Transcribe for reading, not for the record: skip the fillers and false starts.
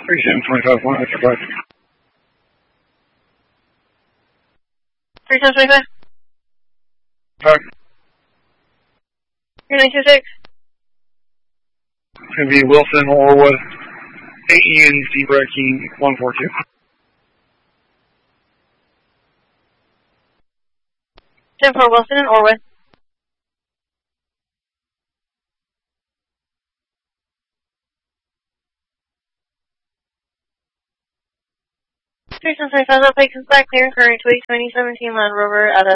3725, 1, what's your flight? 3725. 5. 3926. It's going to be Wilson, Orwood, 8 Ian, Zebra, King, 142. 10-4 Wilson and Orwood. That takes us back, clear and current to 2017 Land Rover at a